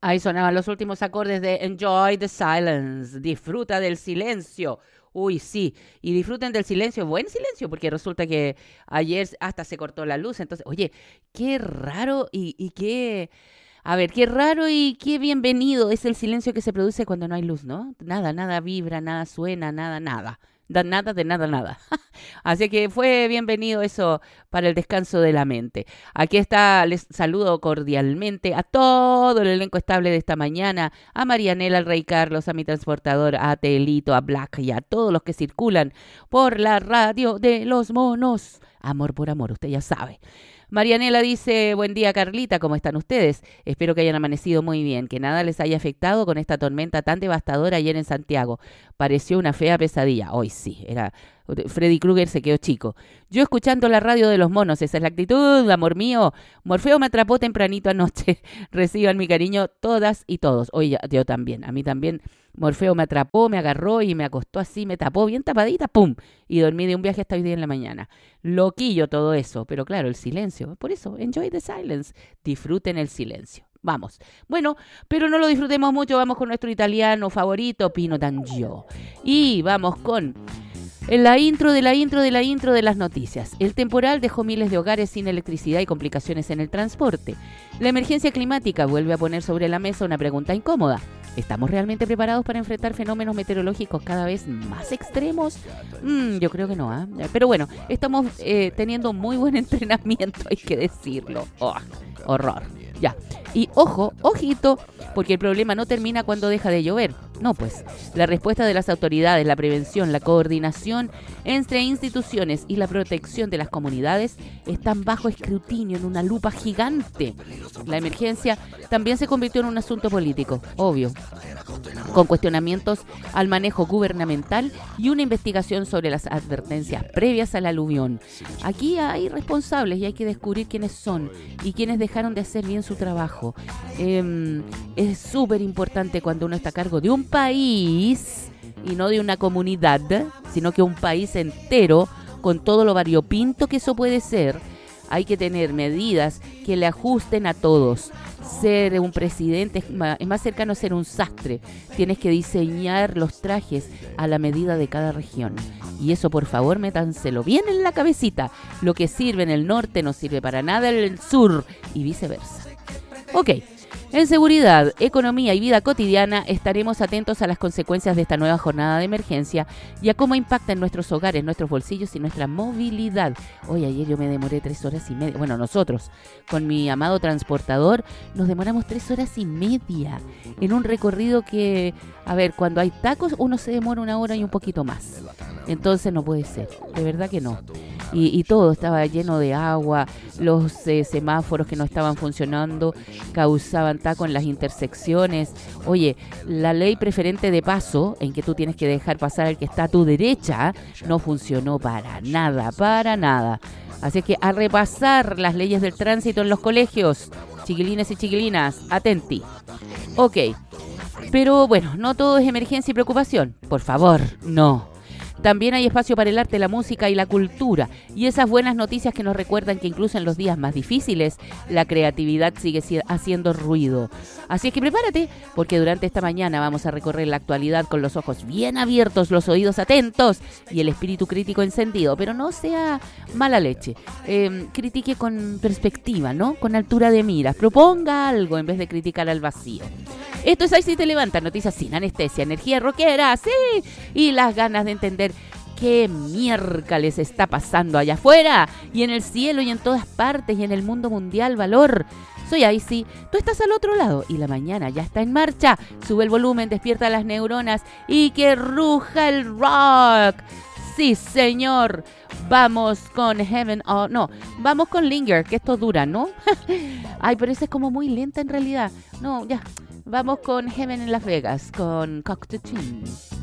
Ahí sonaban los últimos acordes de Enjoy the Silence. Disfruta del silencio. Uy, sí. Y disfruten del silencio. Buen silencio, porque resulta que ayer hasta se cortó la luz. Entonces, oye, qué raro y qué... A ver, qué raro y qué bienvenido es el silencio que se produce cuando no hay luz, ¿no? Nada, nada vibra, nada suena, nada, nada. Da nada de nada, nada. Así que fue bienvenido eso para el descanso de la mente. Aquí está, les saludo cordialmente a todo el elenco estable de esta mañana, a Marianela, al Rey Carlos, a mi transportador, a Telito, a Black y a todos los que circulan por la radio de los monos. Amor por amor, usted ya sabe. Marianela dice, buen día Carlita, ¿cómo están ustedes? Espero que hayan amanecido muy bien, que nada les haya afectado con esta tormenta tan devastadora ayer en Santiago. Pareció una fea pesadilla. Hoy sí, era... Freddy Krueger se quedó chico. Yo escuchando la radio de los monos, esa es la actitud, amor mío. Morfeo me atrapó tempranito anoche. Reciban mi cariño todas y todos. Oye, yo también, a mí también. Morfeo me atrapó, me agarró y me acostó así, me tapó bien tapadita, ¡pum! Y dormí de un viaje hasta hoy día en la mañana. Loquillo todo eso, pero claro, el silencio. Por eso, enjoy the silence. Disfruten el silencio. Vamos. Bueno, pero no lo disfrutemos mucho. Vamos con nuestro italiano favorito, Pino D'Angio. Y vamos con... En la intro de las noticias. El temporal dejó miles de hogares sin electricidad y complicaciones en el transporte. La emergencia climática vuelve a poner sobre la mesa una pregunta incómoda. ¿Estamos realmente preparados para enfrentar fenómenos meteorológicos cada vez más extremos? Yo creo que no, ¿eh? Pero bueno, estamos teniendo muy buen entrenamiento, hay que decirlo. Oh, horror. Ya. Y ojo, ojito, porque el problema no termina cuando deja de llover. No, pues, la respuesta de las autoridades, la prevención, la coordinación entre instituciones y la protección de las comunidades están bajo escrutinio en una lupa gigante. La emergencia también se convirtió en un asunto político, obvio, con cuestionamientos al manejo gubernamental y una investigación sobre las advertencias previas al aluvión. Aquí hay responsables y hay que descubrir quiénes son y quiénes dejaron de hacer bien su trabajo. Es súper importante cuando uno está a cargo de un país y no de una comunidad, sino que un país entero, con todo lo variopinto que eso puede ser. Hay que tener medidas que le ajusten a todos. Ser un presidente es más cercano a ser un sastre. Tienes que diseñar los trajes a la medida de cada región. Y eso, por favor, métanselo bien en la cabecita. Lo que sirve en el norte no sirve para nada en el sur y viceversa. Ok. En seguridad, economía y vida cotidiana estaremos atentos a las consecuencias de esta nueva jornada de emergencia y a cómo impacta en nuestros hogares, nuestros bolsillos y nuestra movilidad. Hoy ayer yo me demoré 3 horas y media. Bueno, nosotros con mi amado transportador nos demoramos 3 horas y media en un recorrido que, a ver, cuando hay tacos uno se demora 1 hora y un poquito más. Entonces no puede ser, de verdad que no. Y todo estaba lleno de agua, los semáforos que no estaban funcionando causaban tacos en las intersecciones. Oye, la ley preferente de paso, en que tú tienes que dejar pasar al que está a tu derecha, no funcionó para nada, para nada. Así que a repasar las leyes del tránsito en los colegios, chiquilines y chiquilinas, atenti. Ok, pero bueno, no todo es emergencia y preocupación, por favor, no. También hay espacio para el arte, la música y la cultura. Y esas buenas noticias que nos recuerdan que incluso en los días más difíciles, la creatividad sigue haciendo ruido. Así es que prepárate, porque durante esta mañana vamos a recorrer la actualidad con los ojos bien abiertos, los oídos atentos y el espíritu crítico encendido. Pero no sea mala leche. Critique con perspectiva, ¿no? Con altura de miras. Proponga algo en vez de criticar al vacío. Esto es Ahí sí te levanta, noticias sin anestesia, energía rockera, sí, y las ganas de entender qué miércoles está pasando allá afuera, y en el cielo, y en todas partes, y en el mundo mundial, valor. Soy Ahí sí, tú estás al otro lado, y la mañana ya está en marcha. Sube el volumen, despierta las neuronas, y que ruja el rock. Sí, señor. Vamos con Heaven, vamos con Linger, que esto dura, ¿no? Ay, pero esa es como muy lenta en realidad. No, ya. Vamos con Heaven en Las Vegas, con Cocteau Twins.